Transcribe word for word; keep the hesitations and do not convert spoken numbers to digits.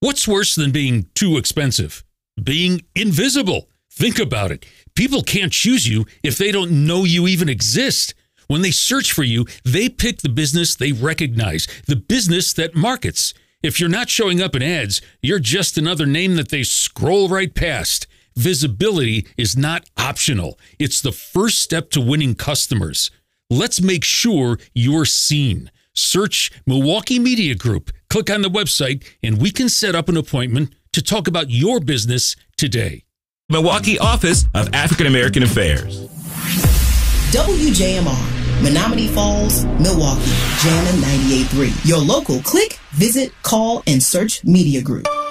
What's worse than being too expensive? Being invisible. Think about it. People can't choose you if they don't know you even exist. When they search for you, they pick the business they recognize, the business that markets. If you're not showing up in ads, you're just another name that they scroll right past. Visibility is not optional. It's the first step to winning customers. Let's make sure you're seen. Search Milwaukee Media Group. Click on the website, and we can set up an appointment to talk about your business today. Milwaukee Office of African American Affairs. W J M R, Menominee Falls, Milwaukee, Jammin' ninety-eight point three. Your local click, visit, call, and search media group.